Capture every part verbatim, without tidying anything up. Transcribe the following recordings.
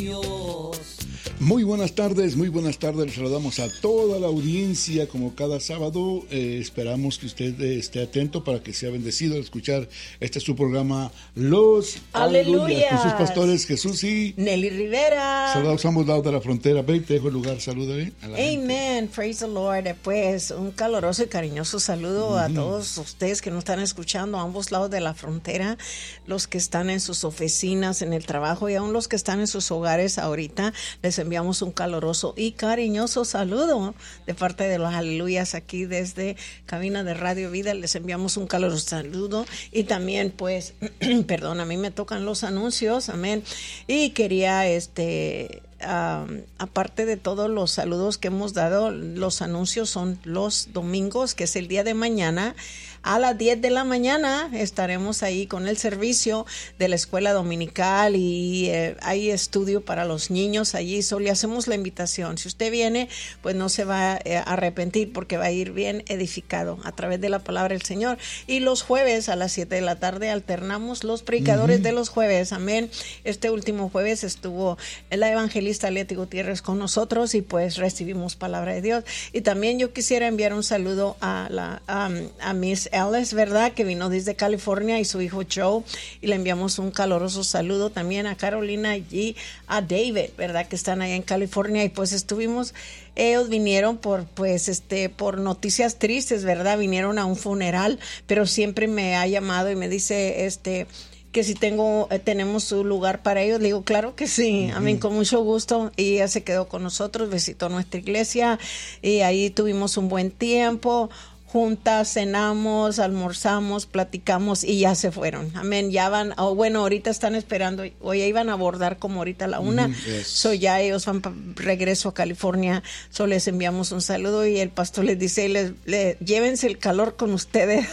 Muy buenas tardes, muy buenas tardes. Les saludamos a toda la audiencia como cada sábado. Eh, esperamos que usted eh, esté atento para que sea bendecido al escuchar este es su programa Los Aleluyas con sus pastores Jesús y Nelly Rivera. Saludos a ambos lados de la frontera. Ve, te dejo el lugar, salúdale a la Amen, gente. praise the Lord. Pues un caloroso y cariñoso saludo uh-huh. a todos ustedes que nos están escuchando a ambos lados de la frontera, los que están en sus oficinas, en el trabajo y aún los que están en sus hogares ahorita. Les enviamos un caloroso y cariñoso saludo de parte de los Aleluyas aquí desde Cabina de Radio Vida. Les enviamos un caloroso saludo y también pues, perdón, a mí me tocan los anuncios, amén. Y quería este... Um, aparte de todos los saludos que hemos dado, los anuncios son los domingos, que es el día de mañana. A las diez de la mañana estaremos ahí con el servicio de la escuela dominical y eh, hay estudio para los niños allí. Solo le hacemos la invitación. Si usted viene, pues no se va eh, a arrepentir porque va a ir bien edificado a través de la palabra del Señor. Y los jueves a las siete de la tarde alternamos los predicadores uh-huh. de los jueves. Amén. Este último jueves estuvo la evangelista Leti Gutiérrez con nosotros y pues recibimos palabra de Dios. Y también yo quisiera enviar un saludo a la a, a Miss Ellis, ¿verdad? Que vino desde California y su hijo Joe, y le enviamos un caloroso saludo también a Carolina y a David, ¿verdad? Que están allá en California y pues estuvimos, ellos vinieron por pues este por noticias tristes, ¿verdad? Vinieron a un funeral, pero siempre me ha llamado y me dice este que si tengo eh, tenemos un lugar para ellos. Le digo, claro que sí, uh-huh. a mí con mucho gusto. Y ella se quedó con nosotros, visitó nuestra iglesia y ahí tuvimos un buen tiempo. Juntas, cenamos, almorzamos, platicamos y ya se fueron. Amén. Ya van, oh, bueno, ahorita están esperando, o ya iban a abordar como ahorita a la una. Mm, yes. So ya ellos van para regreso a California. So les enviamos un saludo y el pastor les dice, les, les, llévense el calor con ustedes.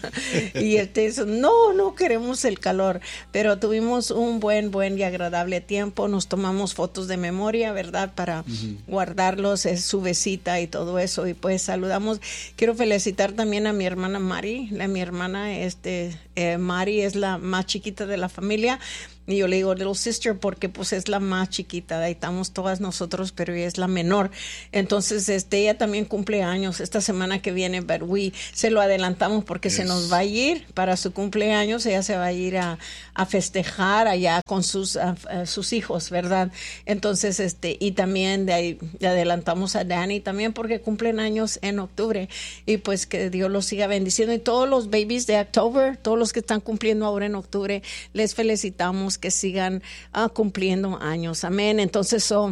Y este dice, no, no queremos el calor. Pero tuvimos un buen, buen y agradable tiempo. Nos tomamos fotos de memoria, ¿verdad? Para uh-huh. guardarlos, es su besita y todo eso. Y pues saludamos. Quiero felicitar también a mi hermana Mari, la mi hermana este eh, Mari es la más chiquita de la familia y yo le digo little sister porque pues es la más chiquita, ahí estamos todas nosotros, pero ella es la menor. Entonces este ella también cumple años esta semana que viene, but we se lo adelantamos porque yes. se nos va a ir para su cumpleaños. Ella se va a ir a, a festejar allá con sus a, a sus hijos, ¿verdad? Entonces este y también de ahí le adelantamos a Dani también porque cumplen años en octubre y pues que Dios los siga bendiciendo. Y todos los babies de October, todos los que están cumpliendo ahora en octubre, les felicitamos que sigan uh, cumpliendo años. Amén. Entonces, so,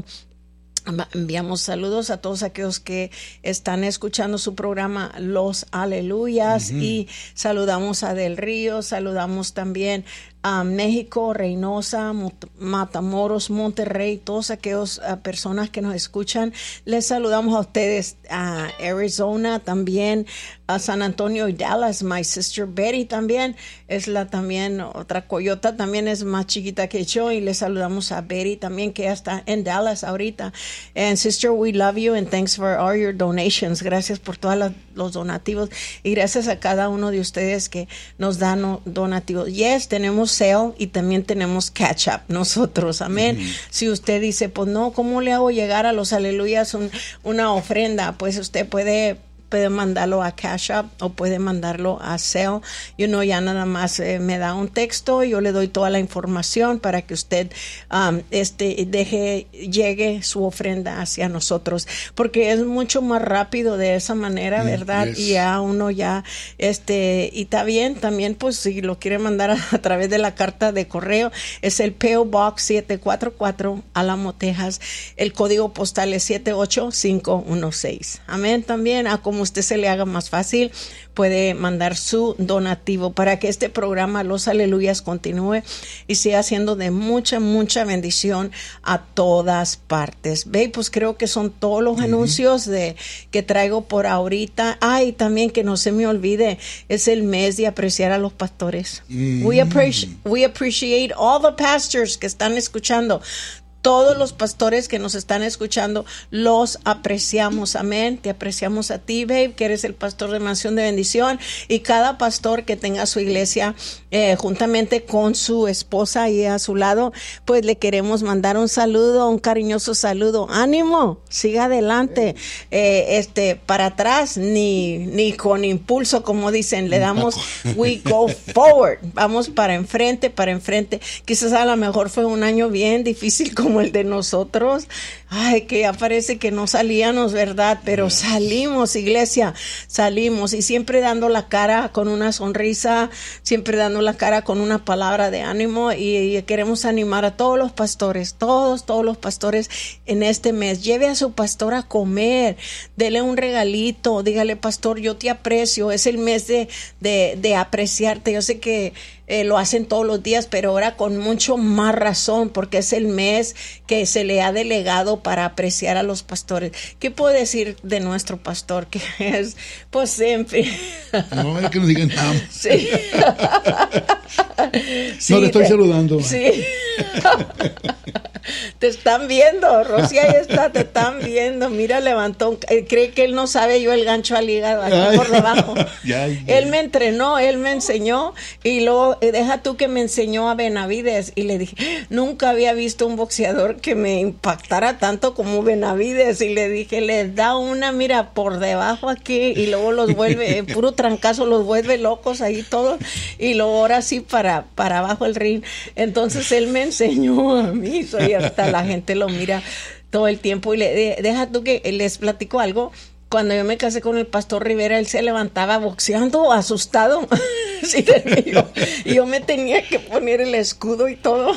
enviamos saludos a todos aquellos que están escuchando su programa Los Aleluyas uh-huh. y saludamos a Del Río, saludamos también a México, Reynosa, Matamoros, Monterrey, todas aquellas uh, personas que nos escuchan. Les saludamos a ustedes a Arizona también, a San Antonio y Dallas. My sister Betty también es la también otra coyota, también es más chiquita que yo y les saludamos a Betty también que ya está en Dallas ahorita. And sister, we love you and thanks for all your donations. Gracias por todos la, los donativos y gracias a cada uno de ustedes que nos dan donativos. Yes, tenemos sale y también tenemos catch up nosotros, amén. Mm-hmm. Si usted dice, pues no, ¿cómo le hago llegar a los Aleluyas un, una ofrenda? Pues usted puede puede mandarlo a Cash App o puede mandarlo a Zelle. You know, ya nada más eh, me da un texto, yo le doy toda la información para que usted um, este deje llegue su ofrenda hacia nosotros, porque es mucho más rápido de esa manera, ¿verdad? Yes. Y ya uno ya este y está bien también, pues si lo quiere mandar a, a través de la carta de correo, es el P O Box siete cuatro cuatro, Álamo, Texas. El código postal es siete ocho cinco uno seis. Amén. También a como usted se le haga más fácil, puede mandar su donativo para que este programa Los Aleluyas continúe y siga siendo de mucha, mucha bendición a todas partes. Ve, pues creo que son todos los uh-huh. anuncios de que traigo por ahorita. Ay, ah, también que no se me olvide, es el mes de apreciar a los pastores. Uh-huh. We appreciate, we appreciate all the pastors que están escuchando. todos los pastores que nos están escuchando, los apreciamos, amén. Te apreciamos a ti, babe, que eres el pastor de Mansión de Bendición, y cada pastor que tenga su iglesia eh, juntamente con su esposa ahí a su lado, pues le queremos mandar un saludo, un cariñoso saludo. Ánimo, siga adelante, eh, este, para atrás, ni, ni con impulso, como dicen, le damos, we go forward, vamos para enfrente, para enfrente. Quizás a lo mejor fue un año bien difícil como el de nosotros, ay, que ya parece que no salíamos, ¿verdad? Pero salimos, iglesia, salimos, y siempre dando la cara con una sonrisa, siempre dando la cara con una palabra de ánimo, y, y queremos animar a todos los pastores, todos, todos los pastores en este mes. Lleve a su pastor a comer, dele un regalito, dígale, pastor, yo te aprecio, es el mes de, de, de apreciarte. Yo sé que Eh, lo hacen todos los días, pero ahora con mucho más razón, porque es el mes que se le ha delegado para apreciar a los pastores. ¿Qué puedo decir de nuestro pastor? Que es, pues siempre. No, es que no digan nada. Sí. Sí, no, le estoy te, saludando. Sí. Te están viendo, Rosy, ahí está, te están viendo. Mira, levantó, eh, cree que él no sabe yo el gancho al hígado aquí Ay. por debajo. Ya, ya. Él me entrenó, él me enseñó, y luego eh, deja tú que me enseñó a Benavides, y le dije, nunca había visto un boxeador que me impactara tanto como Benavides, y le dije, les da una, mira, por debajo aquí, y luego los vuelve, eh, puro trancazo, los vuelve locos ahí todos, y luego ahora sí para, para abajo el ring. Entonces él me enseñó a mí, soy hasta la gente lo mira todo el tiempo, y le de, deja tú que les platico algo. Cuando yo me casé con el pastor Rivera, él se levantaba boxeando, asustado. Sí, y, yo, y yo me tenía que poner el escudo y todo.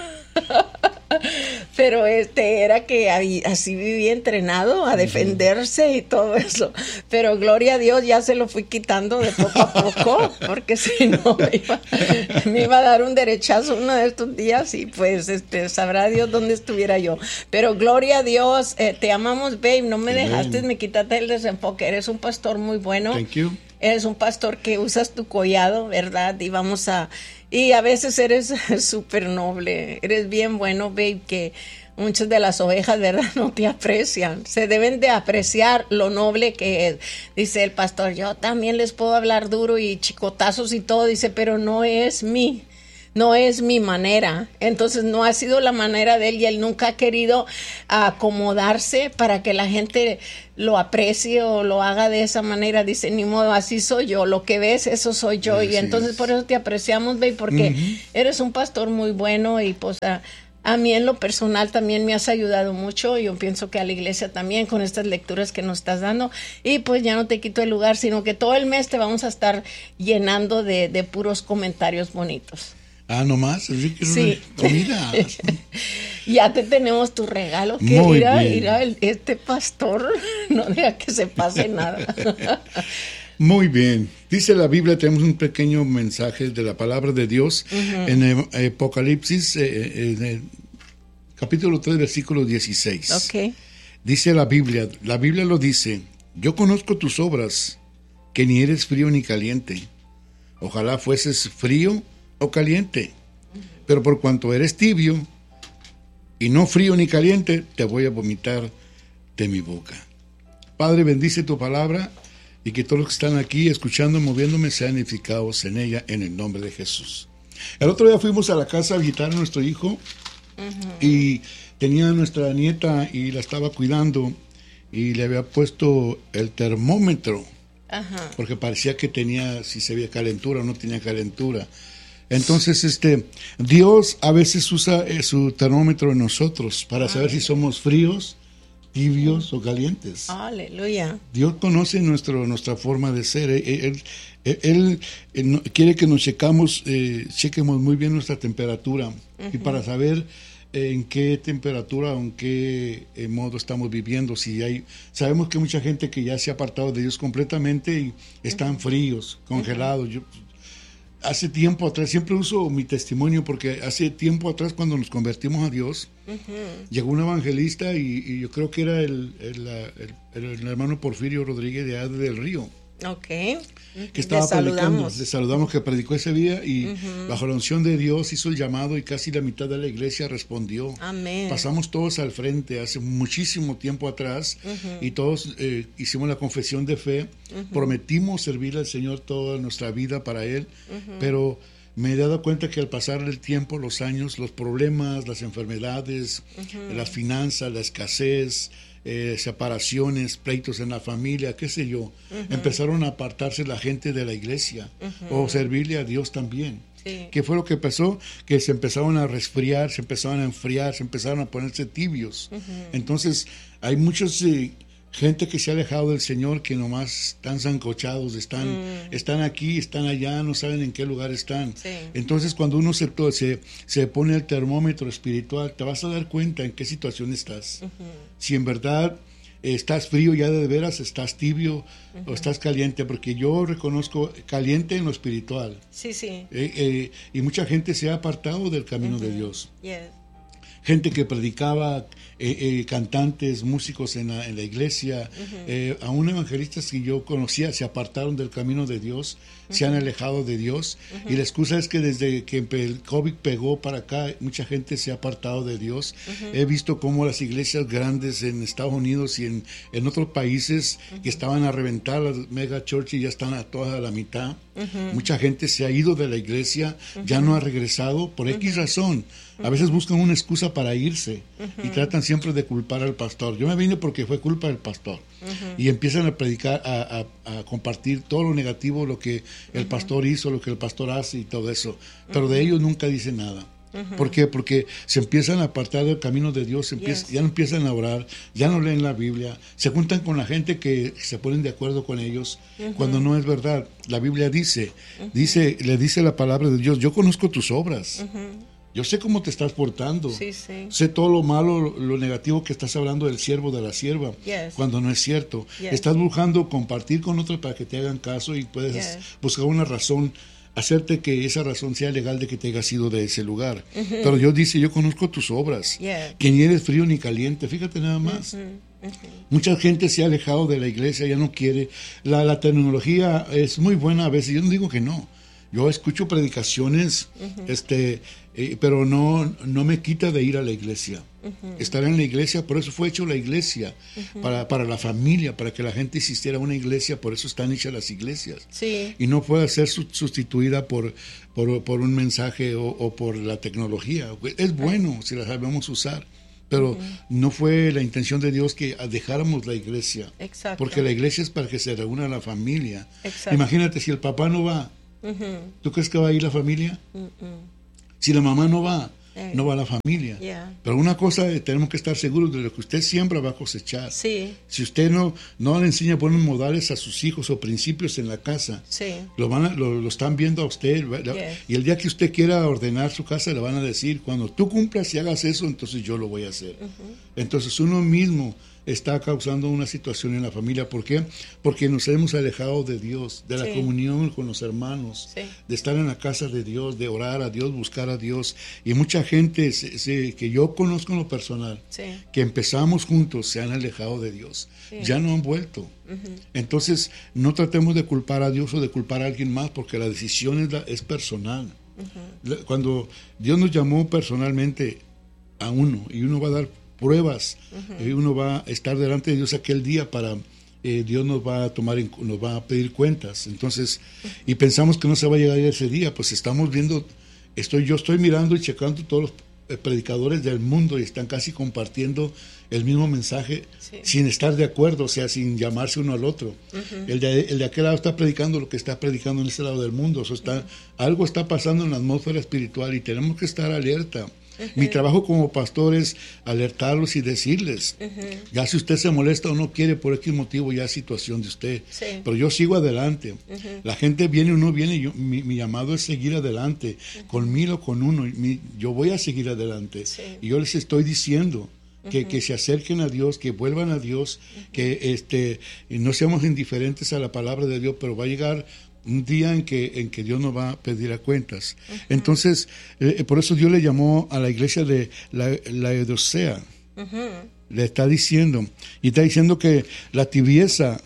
Pero este era que así vivía entrenado a defenderse y todo eso. Pero gloria a Dios, ya se lo fui quitando de poco a poco, porque si no me iba, me iba a dar un derechazo uno de estos días, y pues este sabrá Dios dónde estuviera yo. Pero gloria a Dios, eh, te amamos, babe, no me Amen. dejaste, me quitaste el desenfoque, eres un pastor muy bueno. Thank you. Eres un pastor que usas tu collado, ¿verdad? Y vamos a... Y a veces eres súper noble, eres bien bueno, babe, que muchas de las ovejas, ¿verdad?, no te aprecian. Se deben de apreciar lo noble que es. Dice el pastor, yo también les puedo hablar duro y chicotazos y todo, dice, pero no es mi... No es mi manera. Entonces no ha sido la manera de él, y él nunca ha querido acomodarse para que la gente lo aprecie o lo haga de esa manera. Dice, ni modo, así soy yo. Lo que ves, eso soy yo. Sí, y entonces sí. Por eso te apreciamos, babe, porque uh-huh. eres un pastor muy bueno, y pues a, a mí en lo personal también me has ayudado mucho. Yo pienso que a la iglesia también con estas lecturas que nos estás dando. Y pues ya no te quito el lugar, sino que todo el mes te vamos a estar llenando de, de puros comentarios bonitos. Ah, nomás, así que sí. Comida. Ya te tenemos tu regalo, que irá, irá el, este pastor no deja que se pase nada. Muy bien. Dice la Biblia, tenemos un pequeño mensaje de la palabra de Dios uh-huh. en el Apocalipsis, eh, en el capítulo tres, versículo dieciséis. Okay. Dice la Biblia, la Biblia lo dice, yo conozco tus obras, que ni eres frío ni caliente. Ojalá fueses frío o caliente, pero por cuanto eres tibio y no frío ni caliente, te voy a vomitar de mi boca. Padre, bendice tu palabra, y que todos los que están aquí escuchando, moviéndome, sean edificados en ella, en el nombre de Jesús. El otro día fuimos a la casa a visitar a nuestro hijo uh-huh. y tenía a nuestra nieta y la estaba cuidando, y le había puesto el termómetro uh-huh. porque parecía que tenía, si se veía calentura o no tenía calentura. Entonces, este, Dios a veces usa eh, su termómetro en nosotros para saber si somos fríos, tibios o calientes. Aleluya. Dios conoce nuestro, nuestra forma de ser. Él, él, él, él, él quiere que nos checamos, eh, chequemos muy bien nuestra temperatura uh-huh. y para saber eh, en qué temperatura o en qué eh, modo estamos viviendo. Si hay, sabemos que hay mucha gente que ya se ha apartado de Dios completamente y están uh-huh. fríos, congelados. Uh-huh. Yo, Hace tiempo atrás, siempre uso mi testimonio, porque hace tiempo atrás, cuando nos convertimos a Dios, uh-huh. llegó un evangelista y, y yo creo que era el, el, el, el, el hermano Porfirio Rodríguez de Ade del Río. Ok. Que estaba Le predicando, saludamos. le saludamos que predicó ese día y Uh-huh. bajo la unción de Dios hizo el llamado y casi la mitad de la iglesia respondió. Amén. Pasamos todos al frente hace muchísimo tiempo atrás Uh-huh. y todos eh, hicimos la confesión de fe, Uh-huh. prometimos servir al Señor toda nuestra vida para Él, Uh-huh. pero me he dado cuenta que al pasar el tiempo, los años, los problemas, las enfermedades, Uh-huh. las finanzas, la escasez, eh, separaciones, pleitos en la familia, qué sé yo, Uh-huh. empezaron a apartarse la gente de la iglesia Uh-huh. o servirle a Dios también. Sí. ¿Qué fue lo que pasó? Que se empezaron a resfriar, se empezaron a enfriar, se empezaron a ponerse tibios. Uh-huh. Entonces, hay muchos eh, gente que se ha alejado del Señor, que nomás están zancochados, están, Mm. están aquí, están allá, no saben en qué lugar están. Sí. Entonces, cuando uno se, se, se pone el termómetro espiritual, te vas a dar cuenta en qué situación estás. Uh-huh. Si en verdad eh, estás frío ya de veras, estás tibio Uh-huh. o estás caliente, porque yo reconozco caliente en lo espiritual. Sí, sí. Eh, eh, y mucha gente se ha apartado del camino Uh-huh. de Dios. Yes. Gente que predicaba, eh, eh, cantantes, músicos en la, en la iglesia, Uh-huh. eh, aún evangelistas que yo conocía se apartaron del camino de Dios, uh-huh. se han alejado de Dios. Uh-huh. Y la excusa es que desde que el COVID pegó para acá, mucha gente se ha apartado de Dios. Uh-huh. He visto cómo las iglesias grandes en Estados Unidos y en, en otros países uh-huh. que estaban a reventar las mega churches ya están a toda la mitad. Uh-huh. Mucha gente se ha ido de la iglesia, uh-huh. ya no ha regresado por X uh-huh. razón. A veces buscan una excusa para irse uh-huh. y tratan siempre de culpar al pastor. Yo me vine porque fue culpa del pastor. Uh-huh. Y empiezan a predicar, a, a, a compartir todo lo negativo, lo que el uh-huh. pastor hizo, lo que el pastor hace y todo eso. Pero uh-huh. de ellos nunca dicen nada. Uh-huh. ¿Por qué? Porque se empiezan a apartar del camino de Dios, empieza, yes. ya no empiezan a orar, ya no leen la Biblia, se juntan con la gente que se ponen de acuerdo con ellos, uh-huh. cuando no es verdad. La Biblia dice, uh-huh. dice, le dice la palabra de Dios, yo conozco tus obras. Uh-huh. Yo sé cómo te estás portando. Sí, sí. Sé todo lo malo, lo, lo negativo que estás hablando del siervo, de la sierva, yes. cuando no es cierto. Yes. Estás buscando compartir con otros para que te hagan caso y puedes yes. buscar una razón, hacerte que esa razón sea legal de que te hayas ido de ese lugar. Uh-huh. Pero Dios dice, yo conozco tus obras, yeah. que ni eres frío ni caliente. Fíjate nada más. Uh-huh. Uh-huh. Mucha gente se ha alejado de la iglesia, ya no quiere. La, la tecnología es muy buena a veces, yo no digo que no. Yo escucho predicaciones, uh-huh. este, eh, pero no, no me quita de ir a la iglesia. Uh-huh. Estar en la iglesia, por eso fue hecho la iglesia, uh-huh. para, para la familia, para que la gente asistiera a una iglesia, por eso están hechas las iglesias. Sí. Y no puede ser sustituida por, por, por un mensaje o, o por la tecnología. Es bueno uh-huh. si la sabemos usar. Pero uh-huh. no fue la intención de Dios que dejáramos la iglesia. Exacto. Porque la iglesia es para que se reúna la familia. Exacto. Imagínate, si el papá no va, uh-huh. ¿tú crees que va a ir la familia? Uh-uh. Si la mamá no va, eh. no va la familia. Yeah. Pero una cosa, eh, tenemos que estar seguros de lo que usted siembra va a cosechar. Sí. Si usted no, no le enseña buenos modales a sus hijos o principios en la casa, sí. lo, van a, lo, lo están viendo a usted. Yes. Y el día que usted quiera ordenar su casa, le van a decir, cuando tú cumplas y hagas eso, entonces yo lo voy a hacer. Uh-huh. Entonces uno mismo está causando una situación en la familia. ¿Por qué? Porque nos hemos alejado de Dios, de la sí. comunión con los hermanos, sí. de estar en la casa de Dios, de orar a Dios, buscar a Dios. Y mucha gente se, se, que yo conozco en lo personal, sí. que empezamos juntos, se han alejado de Dios. Sí. Ya no han vuelto. Uh-huh. Entonces, no tratemos de culpar a Dios o de culpar a alguien más, porque la decisión es, la, es personal. Uh-huh. Cuando Dios nos llamó personalmente a uno, y uno va a dar pruebas, uh-huh. y uno va a estar delante de Dios aquel día para eh, Dios nos va a tomar en, nos va a pedir cuentas. Entonces, uh-huh. y pensamos que no se va a llegar a ese día, pues estamos viendo, estoy yo estoy mirando y checando todos los eh, predicadores del mundo y están casi compartiendo el mismo mensaje, sí. sin estar de acuerdo, o sea, sin llamarse uno al otro. Uh-huh. El de el de aquel lado está predicando lo que está predicando en ese lado del mundo. O sea, está, uh-huh. algo está pasando en la atmósfera espiritual y tenemos que estar alerta. Uh-huh. Mi trabajo como pastor es alertarlos y decirles, uh-huh. ya si usted se molesta o no quiere por X motivo, ya es situación de usted, sí. pero yo sigo adelante. Uh-huh. La gente viene o no viene, yo, mi, mi llamado es seguir adelante, uh-huh. con mil o con uno, mi, yo voy a seguir adelante, sí. y yo les estoy diciendo que, uh-huh. que se acerquen a Dios, que vuelvan a Dios, uh-huh. que este no seamos indiferentes a la palabra de Dios, pero va a llegar un día en que, en que Dios nos va a pedir a cuentas. Uh-huh. Entonces, eh, por eso Dios le llamó a la iglesia de la, la Laodicea. Uh-huh. Le está diciendo, y está diciendo que la tibieza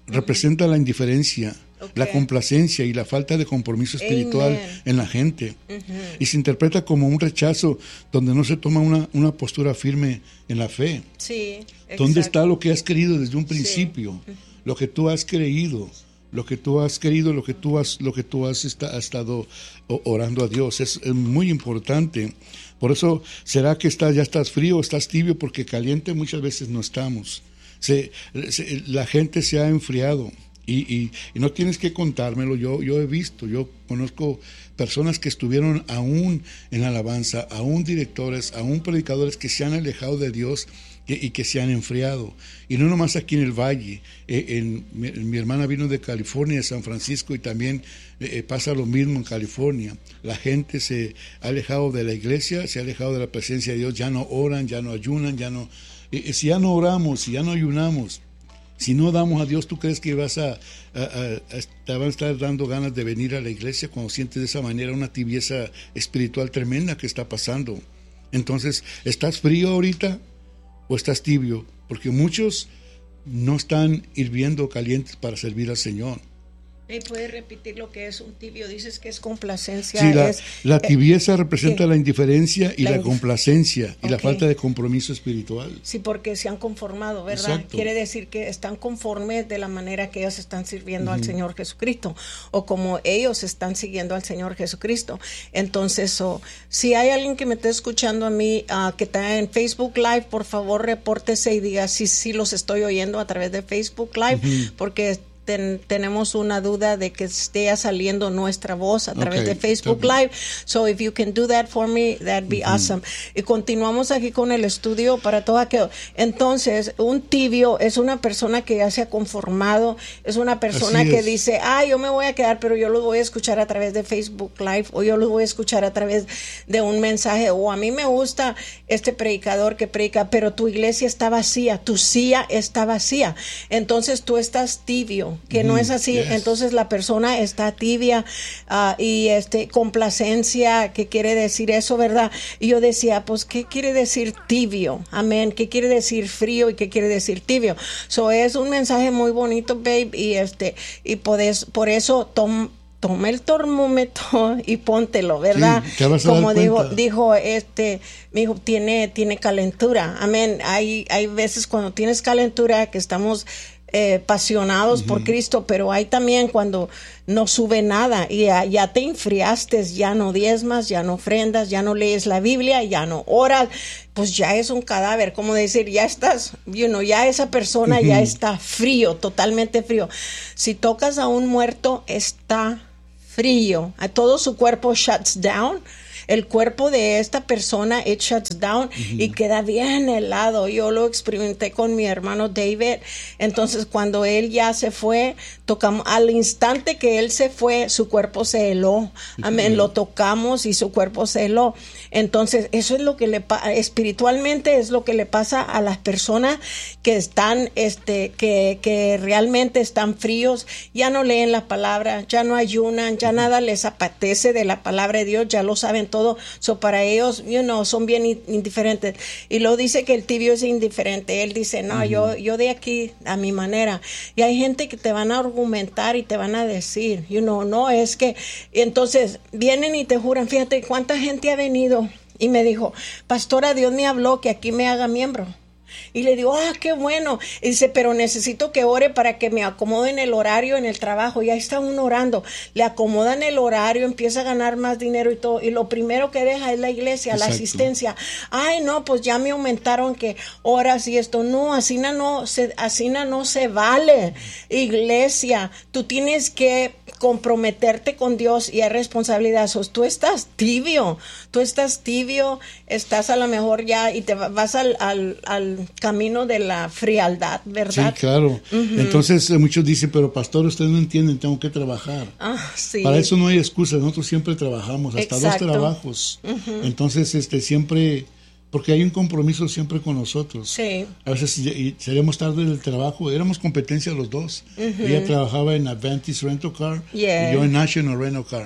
representa la indiferencia, okay. la complacencia y la falta de compromiso espiritual Amen. en la gente. Uh-huh. Y se interpreta como un rechazo donde no se toma una, una postura firme en la fe. Sí, ¿Dónde exacto. está lo que has querido desde un principio? Sí. Lo que tú has creído, lo que tú has querido, lo que tú has, lo que tú has, está, has estado orando a Dios. Es, es muy importante. Por eso, ¿será que estás, ya estás frío, estás tibio? Porque caliente muchas veces no estamos. Se, se, la gente se ha enfriado y, y, y no tienes que contármelo. Yo, yo he visto, yo conozco personas que estuvieron aún en la alabanza, aún directores, aún predicadores que se han alejado de Dios y que se han enfriado. Y no nomás aquí en el Valle. Eh, en, mi, mi hermana vino de California, de San Francisco, y también eh, pasa lo mismo en California. La gente se ha alejado de la iglesia, se ha alejado de la presencia de Dios, ya no oran, ya no ayunan, ya no... Eh, si ya no oramos, si ya no ayunamos, si no damos a Dios, ¿tú crees que vas a, a, a, a, te van a estar dando ganas de venir a la iglesia cuando sientes de esa manera una tibieza espiritual tremenda que está pasando? Entonces, ¿estás frío ahorita o estás tibio? Porque muchos no están hirviendo calientes para servir al Señor. ¿Y puedes repetir lo que es un tibio? Dices que es complacencia. Sí, la, es, la tibieza eh, representa ¿qué? La indiferencia y la, la complacencia y okay. la falta de compromiso espiritual. Sí, porque se han conformado, ¿verdad? Exacto. Quiere decir que están conformes de la manera que ellos están sirviendo uh-huh. al Señor Jesucristo, o como ellos están siguiendo al Señor Jesucristo. Entonces, oh, si hay alguien que me esté escuchando a mí, uh, que está en Facebook Live, por favor, repórtese y diga si sí, sí los estoy oyendo a través de Facebook Live, uh-huh. porque Ten, tenemos una duda de que esté saliendo nuestra voz a través okay, de Facebook Live. So if you can do that for me, that'd be uh-huh. awesome. Y continuamos aquí con el estudio para todo aquello. Entonces, un tibio es una persona que ya se ha conformado, es una persona Así que es. dice, ah, yo me voy a quedar, pero yo lo voy a escuchar a través de Facebook Live, o yo lo voy a escuchar a través de un mensaje, o a mí me gusta este predicador que predica, pero tu iglesia está vacía, tu silla está vacía. Entonces tú estás tibio, que no es así, yes. Entonces la persona está tibia uh, y este complacencia, ¿qué quiere decir eso, verdad? Y yo decía, pues, ¿qué quiere decir tibio? Amén, ¿qué quiere decir frío y qué quiere decir tibio? So es un mensaje muy bonito, babe, y este, y podés, por eso tom, toma el termómetro y póntelo, ¿verdad? Sí, como dijo, dijo este, mi hijo, tiene, tiene calentura, amén. Hay, hay veces cuando tienes calentura que estamos Eh, apasionados uh-huh. por Cristo, pero hay también cuando no sube nada y ya, ya te enfriaste, ya no diezmas, ya no ofrendas, ya no lees la Biblia, ya no oras, pues ya es un cadáver, como decir, ya estás, you know, ya esa persona uh-huh. ya está frío, totalmente frío. Si tocas a un muerto, está frío, a todo su cuerpo shuts down. El cuerpo de esta persona, it shuts down uh-huh. y queda bien helado. Yo lo experimenté con mi hermano David. Entonces, cuando él ya se fue, tocamos, al instante que él se fue, su cuerpo se heló. Amén. Uh-huh. Lo tocamos y su cuerpo se heló. Entonces, eso es lo que le pasa, espiritualmente es lo que le pasa a las personas que están, este, que, que realmente están fríos, ya no leen la palabra, ya no ayunan, ya uh-huh. nada les apetece de la palabra de Dios, ya lo saben todo, so para ellos, you know, son bien indiferentes. Y lo dice que el tibio es indiferente. Él dice, no, uh-huh. yo, yo de aquí a mi manera. Y hay gente que te van a argumentar y te van a decir, you know, no, es que, entonces vienen y te juran, fíjate cuánta gente ha venido y me dijo, pastora, Dios me habló que aquí me haga miembro. Y le digo, ah, qué bueno. Y dice, pero necesito que ore para que me acomoden el horario en el trabajo. Y ahí está uno orando. Le acomodan el horario, empieza a ganar más dinero y todo. Y lo primero que deja es la iglesia, Exacto. la asistencia. Ay, no, pues ya me aumentaron que horas y esto. No, así no se, así no se vale. Iglesia, tú tienes que comprometerte con Dios y hay responsabilidad. So, tú estás tibio, tú estás tibio, estás a lo mejor ya y te vas al, al, al camino de la frialdad, ¿verdad? Sí, claro. Uh-huh. Entonces muchos dicen, pero pastor, ustedes no entienden, tengo que trabajar. Ah, sí. Para eso no hay excusas, nosotros siempre trabajamos, hasta Exacto. dos trabajos. Uh-huh. Entonces, este, siempre, porque hay un compromiso siempre con nosotros. Sí. A veces salíamos tarde del trabajo, éramos competencia los dos. Uh-huh. Ella trabajaba en Advantage Rental Car yeah. y yo en National Rental Car.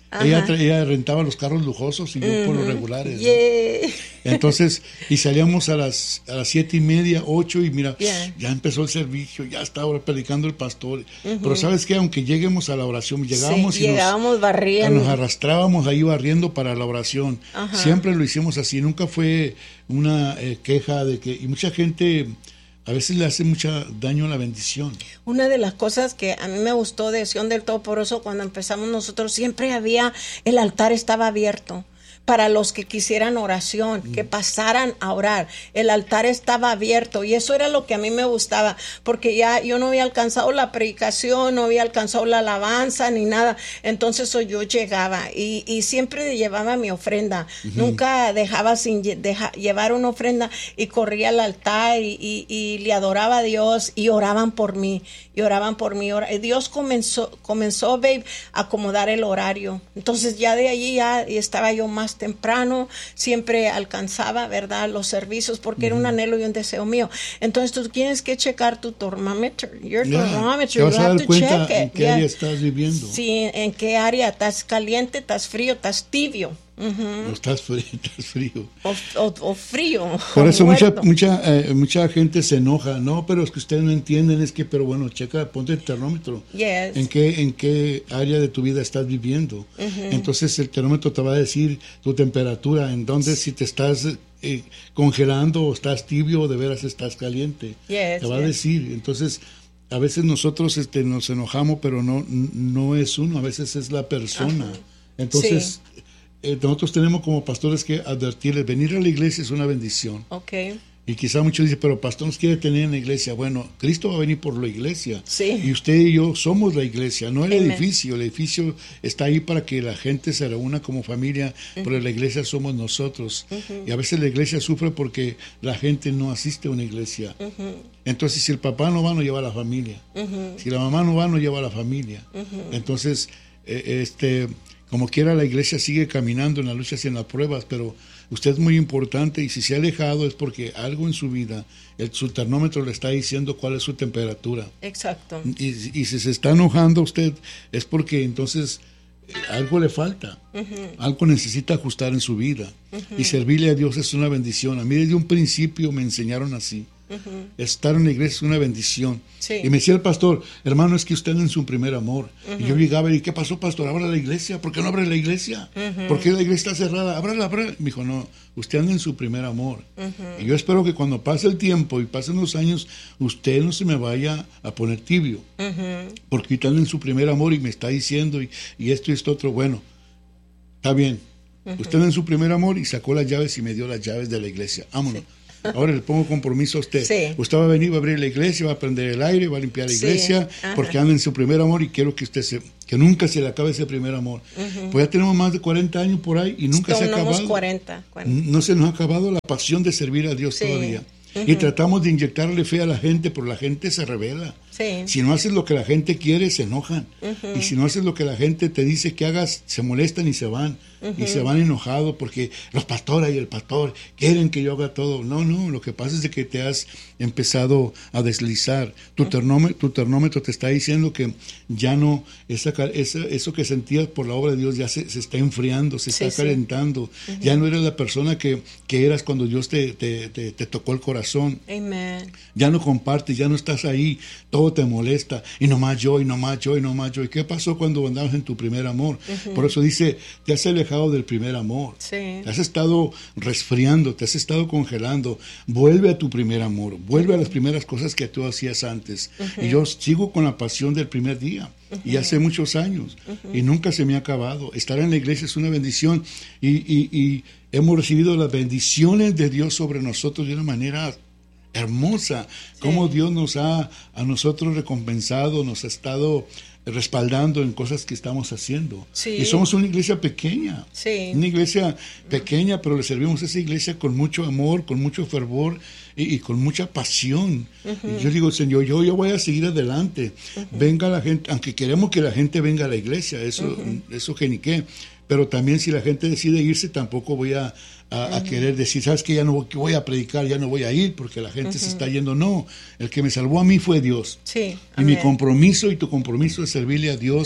Ella, ella rentaba los carros lujosos y yo uh-huh. por los regulares. Yeah. ¿no? Entonces, y salíamos a las a las siete y media, ocho, y mira, yeah. ya empezó el servicio, ya está ahora predicando el pastor. Uh-huh. Pero ¿sabes qué? Aunque lleguemos a la oración, llegábamos sí, y llegábamos nos, barriendo. nos arrastrábamos ahí barriendo para la oración. Uh-huh. Siempre lo hicimos así, nunca fue una eh, queja de que, y mucha gente a veces le hace mucho daño a la bendición. Una de las cosas que a mí me gustó de Sion del Todopoderoso cuando empezamos nosotros, siempre había, el altar estaba abierto para los que quisieran oración, mm. que pasaran a orar. El altar estaba abierto y eso era lo que a mí me gustaba, porque ya yo no había alcanzado la predicación, no había alcanzado la alabanza ni nada. Entonces yo llegaba y, y siempre llevaba mi ofrenda. Uh-huh. Nunca dejaba sin deja, llevar una ofrenda y corría al altar y, y, y le adoraba a Dios y oraban por mí. Y oraban por mí. Dios comenzó, comenzó babe, a acomodar el horario. Entonces ya de allí ya estaba yo más temprano, siempre alcanzaba, ¿verdad?, los servicios, porque uh-huh. era un anhelo y un deseo mío. Entonces tú tienes que checar tu termómetro, your yeah. thermometer, you have to check it. ¿En qué yeah. área estás viviendo? Sí, en qué área, estás caliente, estás frío, estás tibio. Uh-huh. O estás frío, estás frío. O, o, o frío. Por o eso mucha muerto. mucha eh, mucha gente se enoja. No, pero es que ustedes no entienden, es que, pero bueno, checa, ponte el termómetro. Yes. ¿En qué, en qué área de tu vida estás viviendo? Uh-huh. Entonces el termómetro te va a decir tu temperatura, en dónde si te estás eh, congelando o estás tibio o de veras estás caliente. Yes, te va yes. a decir. Entonces, a veces nosotros este, nos enojamos, pero no, no es uno, a veces es la persona. Uh-huh. Entonces... Sí. Eh, nosotros tenemos como pastores que advertirles, venir a la iglesia es una bendición. Okay. Y quizá muchos dicen, pero pastor nos quiere tener en la iglesia. Bueno, Cristo va a venir por la iglesia. Sí. Y usted y yo somos la iglesia, no el Amen. edificio. El edificio está ahí para que la gente se reúna como familia, uh-huh. pero la iglesia somos nosotros. Uh-huh. Y a veces la iglesia sufre porque la gente no asiste a una iglesia. Uh-huh. Entonces, si el papá no va, no lleva a la familia. Uh-huh. Si la mamá no va, no lleva a la familia. Uh-huh. Entonces, eh, este... como quiera, la iglesia sigue caminando en las luchas y en las pruebas, pero usted es muy importante y si se ha alejado es porque algo en su vida, el, su termómetro le está diciendo cuál es su temperatura. Exacto. Y, y si se está enojando usted es porque entonces eh, algo le falta, uh-huh. algo necesita ajustar en su vida. Uh-huh. Y servirle a Dios es una bendición. A mí desde un principio me enseñaron así. Uh-huh. Estar en la iglesia es una bendición. Sí. Y me decía el pastor, hermano, es que usted en su primer amor. Uh-huh. Y yo llegaba y ¿qué pasó, pastor? Abra la iglesia. ¿Por qué no abre la iglesia? Uh-huh. ¿Por qué la iglesia está cerrada? Ábrala, ábrala. Me dijo, no, usted anda en su primer amor. Uh-huh. Y yo espero que cuando pase el tiempo y pasen los años, usted no se me vaya a poner tibio. Uh-huh. Porque está en su primer amor y me está diciendo y, y esto y esto otro. Bueno, está bien. Uh-huh. Usted en su primer amor y sacó las llaves y me dio las llaves de la iglesia. Vámonos. Sí. Ahora le pongo compromiso a usted. Sí. Usted va a venir, va a abrir la iglesia, va a prender el aire, va a limpiar la iglesia, sí. porque anda en su primer amor y quiero que usted se, que nunca se le acabe ese primer amor. Uh-huh. Pues ya tenemos más de cuarenta años por ahí y nunca se ha acabado. cuarenta, cuarenta. No se nos ha acabado la pasión de servir a Dios sí. todavía. Uh-huh. Y tratamos de inyectarle fe a la gente, pero la gente se revela. Sí. Si no haces lo que la gente quiere, se enojan. Uh-huh. Y si no haces lo que la gente te dice que hagas, se molestan y se van. Uh-huh. Y se van enojados porque los pastores y el pastor quieren que yo haga todo. No, no, lo que pasa es de que te has empezado a deslizar. Tu, uh-huh. termómetro, tu termómetro te está diciendo que ya no, esa, esa, eso que sentías por la obra de Dios ya se, se está enfriando, se está sí, calentando. Sí. Uh-huh. Ya no eres la persona que, que eras cuando Dios te, te, te, te tocó el corazón. Amen. Ya no compartes, ya no estás ahí, todo te molesta, y nomás yo, y nomás yo, y nomás yo. ¿Y qué pasó cuando andabas en tu primer amor? Uh-huh. Por eso dice, te has alejado del primer amor. Sí. Te has estado resfriando, te has estado congelando. Vuelve a tu primer amor, vuelve uh-huh. a las primeras cosas que tú hacías antes. Uh-huh. Y yo sigo con la pasión del primer día. Uh-huh. Y hace muchos años. Uh-huh. Y nunca se me ha acabado. Estar en la iglesia es una bendición. Y, y, y hemos recibido las bendiciones de Dios sobre nosotros de una manera hermosa. Sí. Cómo Dios nos ha a nosotros recompensado, nos ha estado respaldando en cosas que estamos haciendo. Sí. Y somos una iglesia pequeña. Sí. Una iglesia pequeña, pero le servimos a esa iglesia con mucho amor, con mucho fervor y, y con mucha pasión. Uh-huh. Y yo digo, Señor, yo, yo voy a seguir adelante. Uh-huh. Venga la gente, aunque queremos que la gente venga a la iglesia, eso, uh-huh. eso geniqué. Pero también si la gente decide irse, tampoco voy a, a, uh-huh. a querer decir, ¿sabes qué? Ya no voy, voy a predicar, ya no voy a ir porque la gente uh-huh. se está yendo. No, el que me salvó a mí fue Dios. Sí, y mi compromiso y tu compromiso es servirle a Dios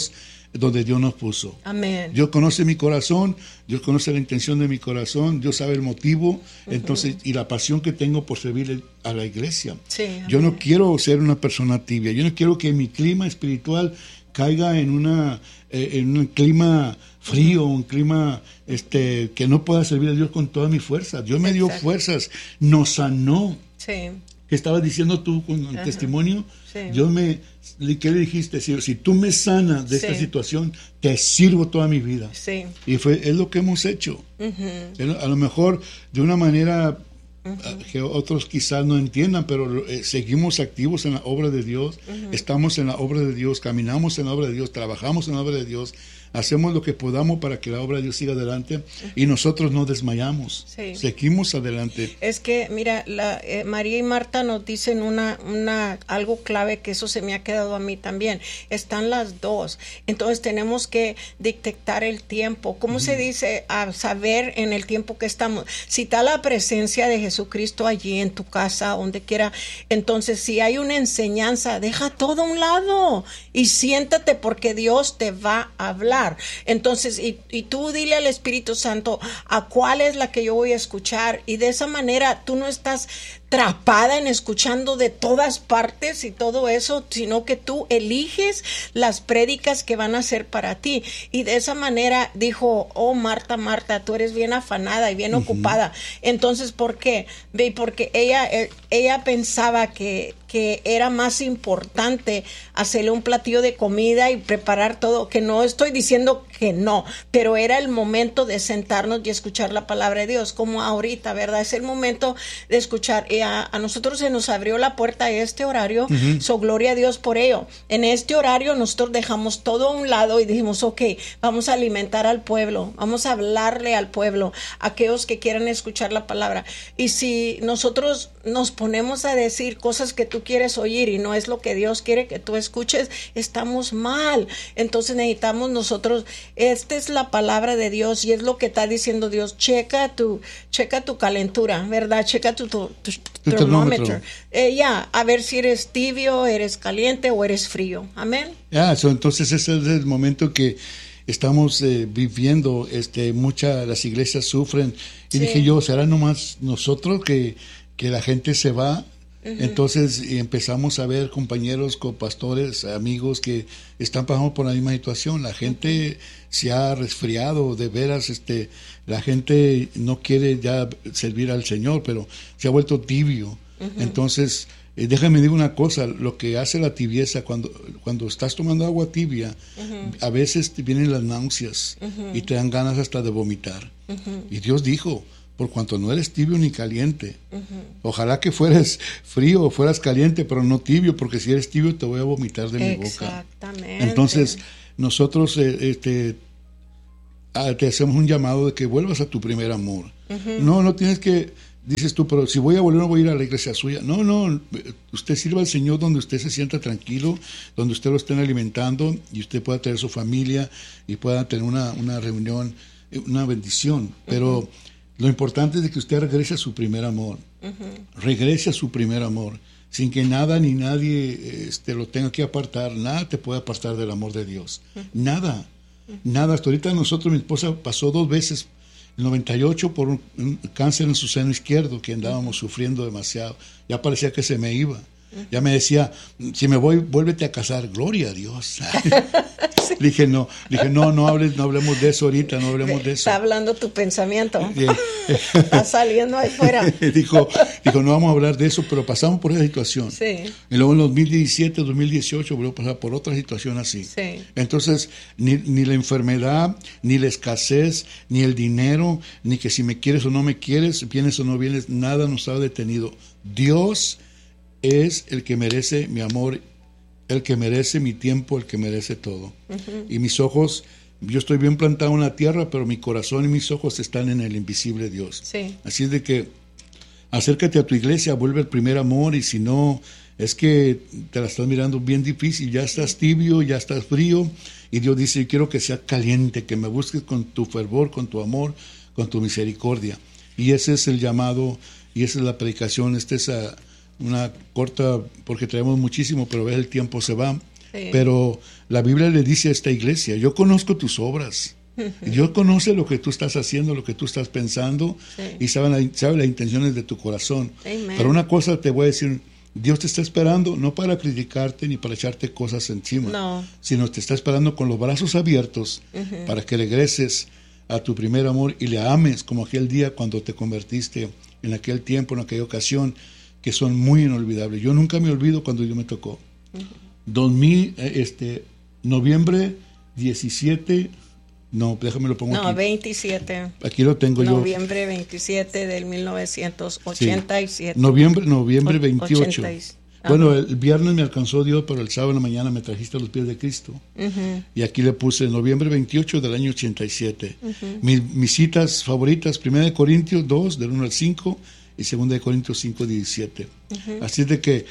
donde Dios nos puso. Amén. Dios conoce mi corazón, Dios conoce la intención de mi corazón, Dios sabe el motivo, uh-huh. entonces, y la pasión que tengo por servir a la iglesia. Sí, yo amén. no quiero ser una persona tibia, yo no quiero que mi clima espiritual caiga en una eh, en un clima frío, uh-huh. un clima este que no pueda servir a Dios con toda mi fuerza. Dios me Exacto. dio fuerzas, nos sanó. Sí. ¿Qué estabas diciendo tú con el uh-huh. testimonio? Sí. Dios me, ¿qué le dijiste? Si, si tú me sanas de sí. esta situación, te sirvo toda mi vida. Sí. Y fue es lo que hemos hecho. Uh-huh. A lo mejor de una manera uh-huh. que otros quizás no entiendan, pero eh, seguimos activos en la obra de Dios, uh-huh. estamos en la obra de Dios, caminamos en la obra de Dios, trabajamos en la obra de Dios, hacemos lo que podamos para que la obra de Dios siga adelante uh-huh. y nosotros no desmayamos, sí. seguimos adelante. Es que, mira, la, eh, María y Marta nos dicen una, una, algo clave que eso se me ha quedado a mí también. Están las dos, entonces tenemos que detectar el tiempo. ¿Cómo uh-huh. se dice? A saber en el tiempo que estamos. Si está la presencia de Jesucristo allí en tu casa, donde quiera, entonces si hay una enseñanza, deja todo a un lado y siéntate porque Dios te va a hablar. Entonces, y, y tú dile al Espíritu Santo a cuál es la que yo voy a escuchar, y de esa manera tú no estás atrapada en escuchando de todas partes y todo eso, sino que tú eliges las prédicas que van a ser para ti. Y de esa manera dijo, oh Marta, Marta, tú eres bien afanada y bien uh-huh. ocupada. Entonces, ¿por qué? Ve, porque ella, ella pensaba que, que era más importante hacerle un platillo de comida y preparar todo, que no estoy diciendo que no, pero era el momento de sentarnos y escuchar la palabra de Dios, como ahorita, ¿verdad? Es el momento de escuchar. Y a, a nosotros se nos abrió la puerta a este horario, uh-huh. so gloria a Dios por ello. En este horario nosotros dejamos todo a un lado y dijimos, ok, vamos a alimentar al pueblo, vamos a hablarle al pueblo, a aquellos que quieran escuchar la palabra. Y si nosotros nos ponemos a decir cosas que tú quieres oír y no es lo que Dios quiere que tú escuches, estamos mal. Entonces necesitamos nosotros, esta es la palabra de Dios y es lo que está diciendo Dios. Checa tu, checa tu calentura, ¿verdad? Checa tu, tu, tu termómetro. Eh, ya, a ver si eres tibio, eres caliente o eres frío. Amén. Ya, so, entonces ese es el momento que estamos eh, viviendo. Este, muchas las iglesias sufren. Y sí. dije yo, ¿será nomás nosotros que, que la gente se va? Uh-huh. Entonces y empezamos a ver compañeros, copastores, amigos que están pasando por la misma situación. La gente se ha resfriado, de veras, este, la gente no quiere ya servir al Señor, pero se ha vuelto tibio. Uh-huh. Entonces, eh, déjame decir una cosa, lo que hace la tibieza, cuando, cuando estás tomando agua tibia, uh-huh. a veces te vienen las náuseas uh-huh. y te dan ganas hasta de vomitar. Uh-huh. Y Dios dijo, por cuanto no eres tibio ni caliente. Uh-huh. Ojalá que fueras frío o fueras caliente, pero no tibio, porque si eres tibio te voy a vomitar de mi boca. Exactamente. Entonces, nosotros eh, este, ah, te hacemos un llamado de que vuelvas a tu primer amor. Uh-huh. No, no tienes que, dices tú, pero si voy a volver no voy a ir a la iglesia suya. No, no, usted sirva al Señor donde usted se sienta tranquilo, donde usted lo estén alimentando y usted pueda tener su familia y pueda tener una, una reunión, una bendición. Pero uh-huh. lo importante es de que usted regrese a su primer amor. Uh-huh. Regrese a su primer amor. Sin que nada ni nadie este, lo tenga que apartar. Nada te puede apartar del amor de Dios. Uh-huh. Nada. Uh-huh. Nada. Hasta ahorita nosotros, mi esposa pasó dos veces, en noventa y ocho, por un, un cáncer en su seno izquierdo, que andábamos uh-huh. sufriendo demasiado. Ya parecía que se me iba. Uh-huh. Ya me decía, si me voy, vuélvete a casar. Gloria a Dios. Sí. Le dije, no, le dije, no, no hables, no hablemos de eso ahorita, no hablemos de eso. Está hablando tu pensamiento. Está saliendo ahí fuera. dijo, dijo, no vamos a hablar de eso, pero pasamos por esa situación. Sí. Y luego en dos mil diecisiete, dos mil dieciocho volvió a pasar por otra situación así. Sí. Entonces, ni, ni la enfermedad, ni la escasez, ni el dinero, ni que si me quieres o no me quieres, vienes o no vienes, nada nos ha detenido. Dios es el que merece mi amor, el que merece mi tiempo, el que merece todo. Uh-huh. Y mis ojos, yo estoy bien plantado en la tierra, pero mi corazón y mis ojos están en el invisible Dios. Sí. Así es de que acércate a tu iglesia, vuelve al primer amor, y si no, es que te la estás mirando bien difícil, ya estás tibio, ya estás frío, y Dios dice, yo quiero que seas caliente, que me busques con tu fervor, con tu amor, con tu misericordia. Y ese es el llamado, y esa es la predicación. Esta es a, una corta, porque traemos muchísimo, pero ves, el tiempo se va. Sí. Pero la Biblia le dice a esta iglesia, yo conozco tus obras. Dios conoce lo que tú estás haciendo, lo que tú estás pensando, sí. y sabe, la, sabe las intenciones de tu corazón. Amen. Pero una cosa te voy a decir, Dios te está esperando no para criticarte ni para echarte cosas encima, no. sino te está esperando con los brazos abiertos uh-huh. para que regreses a tu primer amor y le ames como aquel día cuando te convertiste, en aquel tiempo, en aquella ocasión, que son muy inolvidables. Yo nunca me olvido cuando Dios me tocó. Uh-huh. dos mil, este, noviembre diecisiete, no, déjame lo pongo no, aquí. No, veintisiete. Aquí lo tengo noviembre yo. Noviembre veintisiete del mil novecientos ochenta y siete. Sí. Noviembre, noviembre veintiocho. ochenta. Bueno, el viernes me alcanzó Dios, pero el sábado en la mañana me trajiste a los pies de Cristo. Uh-huh. Y aquí le puse noviembre veintiocho del año ochenta y siete. Uh-huh. mis, mis citas favoritas, primera de Corintios dos, del uno al cinco, y segunda de Corintios cinco, diecisiete. Uh-huh. Así de que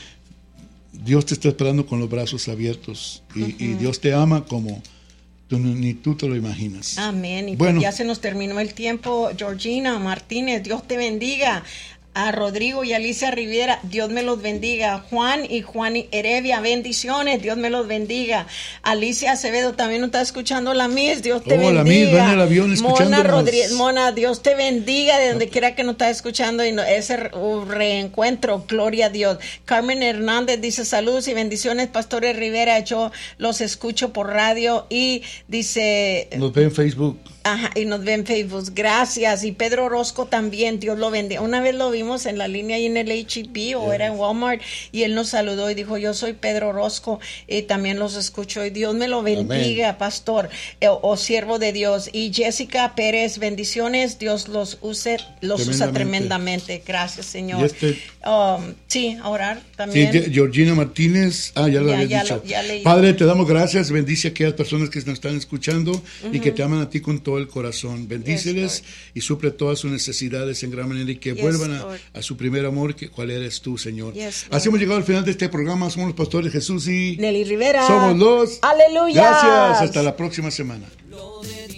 Dios te está esperando con los brazos abiertos. Y, uh-huh. y Dios te ama como tú, ni tú te lo imaginas. Amén. Y bueno, pues ya se nos terminó el tiempo. Georgina Martínez, Dios te bendiga. A Rodrigo y Alicia Rivera, Dios me los bendiga. Juan y Juan Heredia, bendiciones, Dios me los bendiga. Alicia Acevedo también nos está escuchando, la Miss, Dios te oh, bendiga. La Miss, va en el avión escuchándonos. Mona Rodríguez, Mona, Dios te bendiga de donde quiera que nos está escuchando y no, ese uh, reencuentro, gloria a Dios. Carmen Hernández dice saludos y bendiciones, Pastores Rivera, yo los escucho por radio y dice... Nos ve en Facebook. Ajá, y nos ven en Facebook, gracias. Y Pedro Orozco también, Dios lo bendiga. Una vez lo vimos en la línea ahí en el H E B o yes. era en Walmart y él nos saludó y dijo, yo soy Pedro Orozco y también los escucho y Dios me lo bendiga, Amén. Pastor eh, o, o siervo de Dios. Y Jessica Pérez, bendiciones, Dios los use, los tremendamente. usa tremendamente. Gracias, Señor. Este, um, sí, a orar también. Sí, Georgina Martínez, ah, ya lo había ya dicho. Lo, ya Padre, te damos gracias, bendice a aquellas personas que nos están escuchando uh-huh. y que te aman a ti con todo el corazón. Bendíceles yes, y suple todas sus necesidades en gran manera y que yes, vuelvan a, a su primer amor, que cuál eres tú, Señor. Yes, Así hemos llegado al final de este programa. Somos los pastores Jesús y Nelly Rivera. Somos los Aleluya. Gracias. Hasta la próxima semana.